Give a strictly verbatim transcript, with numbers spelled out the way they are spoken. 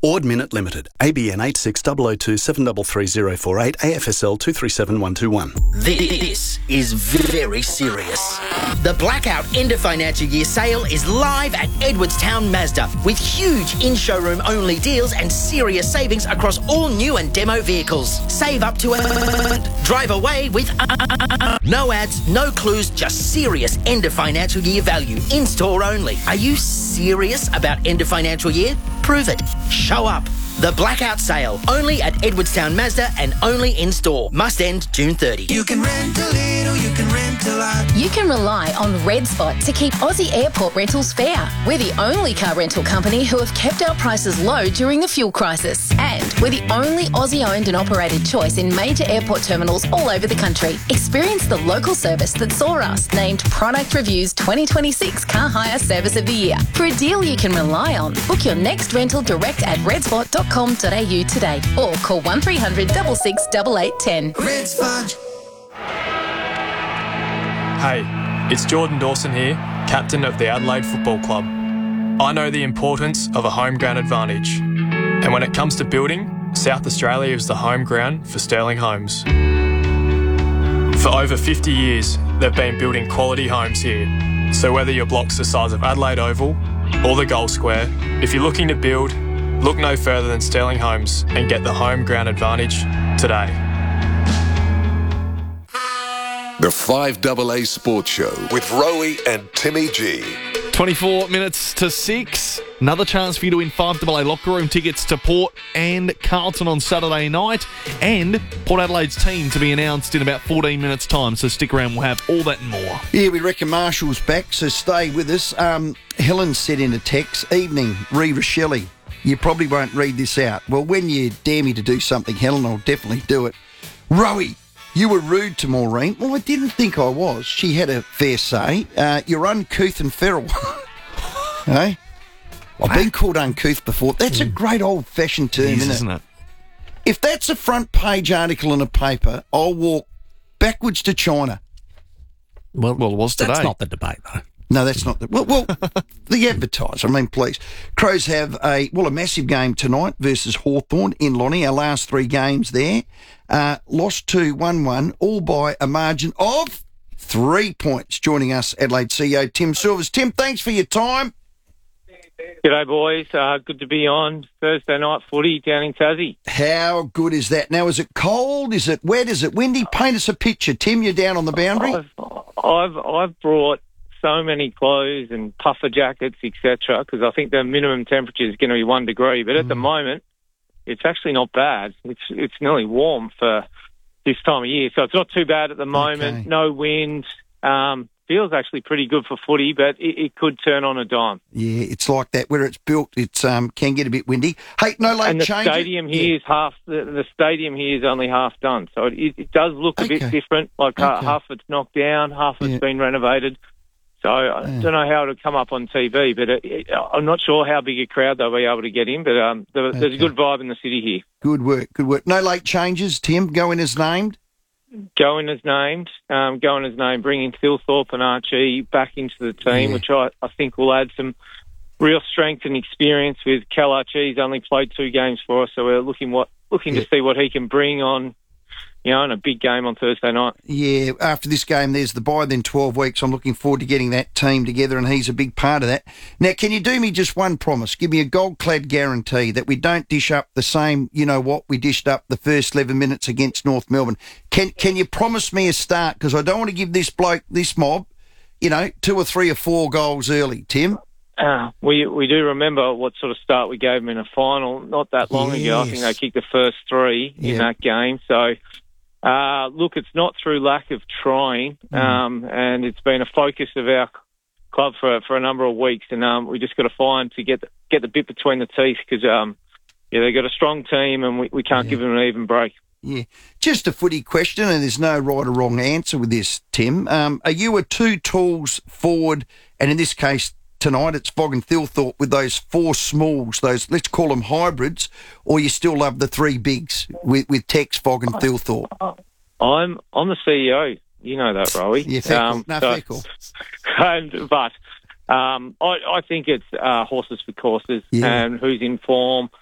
Ord Minute Limited, A B N eight six zero zero two seven three three zero four eight, A F S L two three seven one two one. This is very serious. The Blackout End of Financial Year sale is live at Edwardstown Mazda with huge in-showroom only deals and serious savings across all new and demo vehicles. Save up to a... Drive away with... No ads, no clues, just serious end of financial year value. In-store only. Are you serious about end of financial year? Prove it. Show up. The Blackout Sale, only at Edwardstown Mazda and only in-store. Must end June thirtieth. You can rent a little, you can rent a lot. You can rely on Red Spot to keep Aussie airport rentals fair. We're the only car rental company who have kept our prices low during the fuel crisis. And we're the only Aussie-owned and operated choice in major airport terminals all over the country. Experience the local service that saw us named Product Review's twenty twenty-six Car Hire Service of the Year. For a deal you can rely on, book your next rental direct at redspot dot com dot a u today or call one three hundred six six eight eight one zero. Red Spot. Hey, it's Jordan Dawson here, captain of the Adelaide Football Club. I know the importance of a home ground advantage. And when it comes to building, South Australia is the home ground for Sterling Homes. For over fifty years, they've been building quality homes here. So whether your block's the size of Adelaide Oval or the Gold Square, if you're looking to build, look no further than Sterling Homes and get the home ground advantage today. The five A A Sports Show with Rowie and Timmy G. twenty-four minutes to six. Another chance for you to win five A A locker room tickets to Port and Carlton on Saturday night. And Port Adelaide's team to be announced in about fourteen minutes' time. So stick around, we'll have all that and more. Yeah, we reckon Marshall's back, so stay with us. Um, Helen said in a text, evening, Ree Rochelle. You probably won't read this out. Well, when you dare me to do something, Helen, I'll definitely do it. Rowie, you were rude to Maureen. Well, I didn't think I was. She had a fair say. Uh, you're uncouth and feral. Hey? I've been called uncouth before. That's a great old-fashioned term, It is, isn't it? isn't it? If that's a front page article in a paper, I'll walk backwards to China. Well, well it was today. That's not the debate, though. No, that's not the... Well, well the advertiser. I mean, please. Crows have a, well, a massive game tonight versus Hawthorn in Lonnie. Our last three games there. Uh, lost to one one, all by a margin of three points. Joining us, Adelaide C E O Tim Silvers. Tim, thanks for your time. G'day, boys. Uh, good to be on Thursday night footy down in Tassie. How good is that? Now, is it cold? Is it wet? Is it windy? Paint us a picture. Tim, you're down on the boundary. I've, I've, I've brought so many clothes and puffer jackets, et cetera, because I think the minimum temperature is going to be one degree. But at mm. the moment, it's actually not bad. It's it's nearly warm for this time of year, so it's not too bad at the moment. Okay. No wind. Um, feels actually pretty good for footy, but it, it could turn on a dime. Yeah, it's like that. Where it's built, it um, can get a bit windy. Hey, no late and the changes. stadium here yeah. is half. The, the stadium here is only half done, so it, it does look a Okay. bit different. Like Okay. uh, half of it's knocked down, half of it's Yeah. been renovated. So I Yeah. don't know how it'll come up on T V, but it, it, I'm not sure how big a crowd they'll be able to get in. But um, the, Okay. there's a good vibe in the city here. Good work, good work. No late changes, Tim. Go in as named. Going as named, um, going as named, bringing Thilthorpe and Archie back into the team, Yeah. which I, I think will add some real strength and experience. With Cal Archie's only played two games for us, so we're looking what looking Yeah. to see what he can bring on, you know, in a big game on Thursday night. Yeah, after this game, there's the bye, then twelve weeks. I'm looking forward to getting that team together, and he's a big part of that. Now, can you do me just one promise? Give me a gold-clad guarantee that we don't dish up the same, you know what, we dished up the first eleven minutes against North Melbourne. Can can you promise me a start? Because I don't want to give this bloke, this mob, you know, two or three or four goals early, Tim. Uh, we we do remember what sort of start we gave them in a final not that long ago. I think they Yes. kicked the first three in Yeah. that game. So, uh, look, it's not through lack of trying, Mm. um, and it's been a focus of our club for for a number of weeks, and um, we just got to find to get the, get the bit between the teeth because um, yeah, they've got a strong team, and we, we can't Yeah. give them an even break. Yeah. Just a footy question, and there's no right or wrong answer with this, Tim. Um, are you a two tools forward, and in this case tonight it's Fogg and Thilthorpe with those four smalls, those, let's call them hybrids, or you still love the three bigs with, with Tex, Fogg and Thilthorpe? I'm I'm the C E O. You know that, Rowie. Yeah, fair um, call. No, so- fair call. and, but um, I, I think it's uh, horses for courses Yeah. and who's in form.